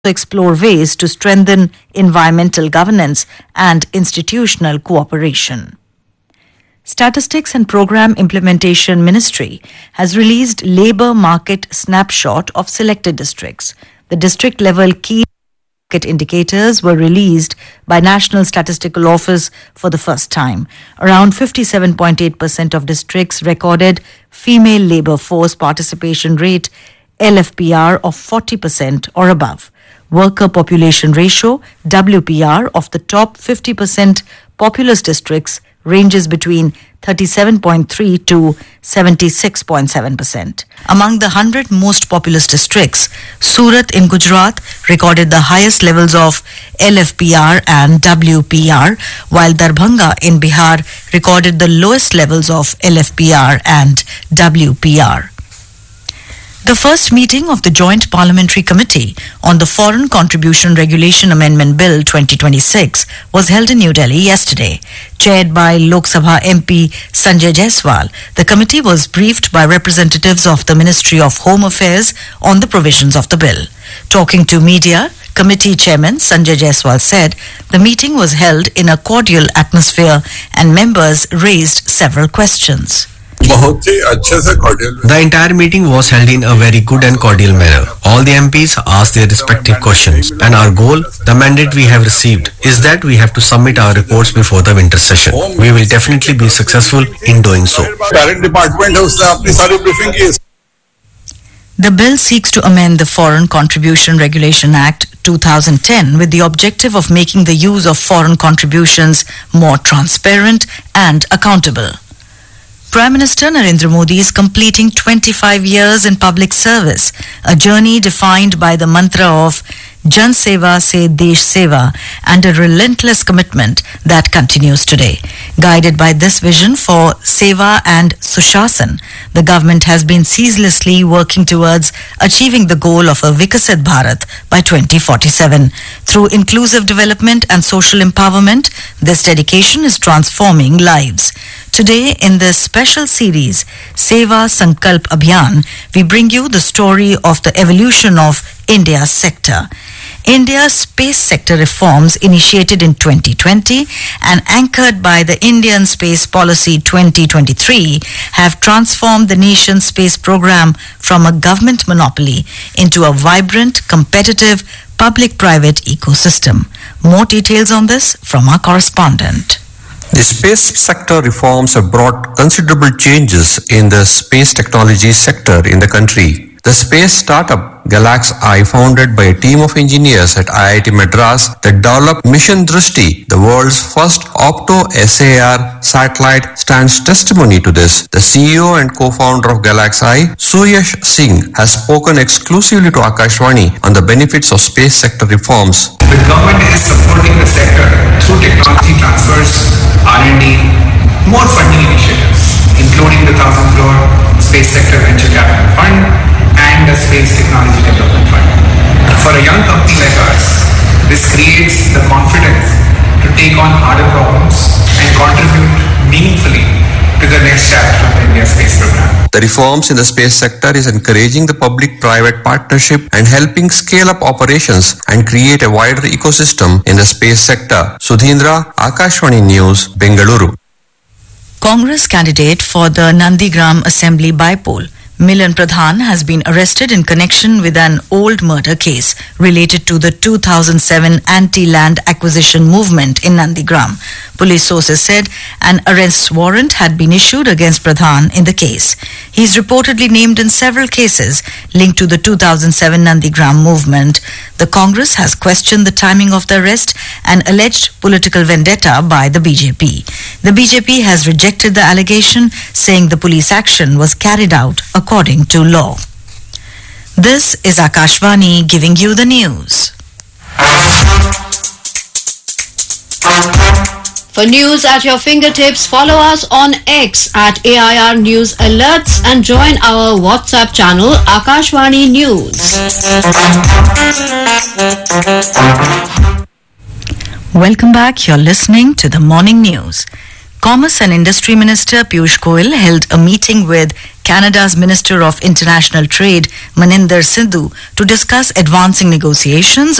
explore ways to strengthen environmental governance and institutional cooperation. Statistics and Program Implementation Ministry has released labour market snapshot of selected districts. The district-level key market indicators were released by National Statistical Office for the first time. Around 57.8% of districts recorded female labour force participation rate LFPR of 40% or above. Worker population ratio WPR of the top 50% populous districts ranges between 37.3 to 76.7%. Among the 100 most populous districts, Surat in Gujarat recorded the highest levels of LFPR and WPR, while Darbhanga in Bihar recorded the lowest levels of LFPR and WPR. The first meeting of the Joint Parliamentary Committee on the Foreign Contribution Regulation Amendment Bill 2026 was held in New Delhi yesterday. Chaired by Lok Sabha MP Sanjay Jaiswal, the committee was briefed by representatives of the Ministry of Home Affairs on the provisions of the bill. Talking to media, Committee Chairman Sanjay Jaiswal said the meeting was held in a cordial atmosphere and members raised several questions. The entire meeting was held in a very good and cordial manner. All the MPs asked their respective questions, and our goal, the mandate we have received, is that we have to submit our reports before the winter session. We will definitely be successful in doing so. The bill seeks to amend the Foreign Contribution Regulation Act 2010 with the objective of making the use of foreign contributions more transparent and accountable. Prime Minister Narendra Modi is completing 25 years in public service, a journey defined by the mantra of Jan Seva Se Desh Seva and a relentless commitment that continues today. Guided by this vision for Seva and Sushasan, the government has been ceaselessly working towards achieving the goal of a Vikasit Bharat by 2047. Through inclusive development and social empowerment, this dedication is transforming lives. Today, in this special series, Seva Sankalp Abhiyan, we bring you the story of the evolution of India's sector. India's space sector reforms initiated in 2020 and anchored by the Indian Space Policy 2023 have transformed the nation's space program from a government monopoly into a vibrant, competitive, public-private ecosystem. More details on this from our correspondent. The space sector reforms have brought considerable changes in the space technology sector in the country. The space startup Galaxy, founded by a team of engineers at IIT Madras that developed Mission Drishti, the world's first opto-SAR satellite, stands testimony to this. The CEO and co-founder of Galaxy, Suyash Singh, has spoken exclusively to Akashvani on the benefits of space sector reforms. The government is supporting the sector through technology transfers, R&D, more funding initiatives, including the 1,000 crore Space Sector Venture Capital Fund and the Space Technology Development Fund. For a young company like us, this creates the confidence to take on harder problems and contribute meaningfully to the next chapter of the India space program. The reforms in the space sector is encouraging the public-private partnership and helping scale up operations and create a wider ecosystem in the space sector. Sudhindra, Akashvani News, Bengaluru. Congress candidate for the Nandigram Assembly Bypoll, Milan Pradhan, has been arrested in connection with an old murder case related to the 2007 anti-land acquisition movement in Nandigram. Police sources said an arrest warrant had been issued against Pradhan in the case. He is reportedly named in several cases linked to the 2007 Nandigram movement. The Congress has questioned the timing of the arrest and alleged political vendetta by the BJP. The BJP has rejected the allegation, saying the police action was carried out according to law. This is Akashvani giving you the news. For news at your fingertips, follow us on X at AIR News Alerts and join our WhatsApp channel Akashvani News. Welcome back. You're listening to the morning news. Commerce and Industry Minister Piyush Goyal held a meeting with Canada's Minister of International Trade Maninder Sindhu to discuss advancing negotiations